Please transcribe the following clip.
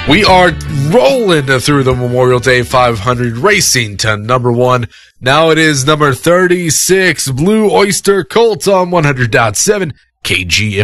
We are rolling through the Memorial Day 500, racing to number 1. Now it is number 36, Blue Oyster Cult on 100.7 KGM.